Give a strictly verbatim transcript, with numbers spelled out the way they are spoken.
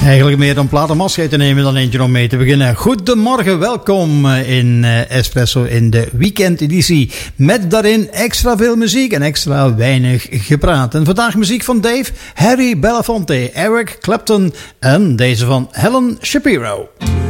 Eigenlijk meer dan platen afscheid te nemen dan eentje om mee te beginnen. Goedemorgen, welkom in uh, Espresso in de weekendeditie. Met daarin extra veel muziek en extra weinig gepraat. En vandaag muziek van Dave, Harry Belafonte, Eric Clapton en deze van Helen Shapiro.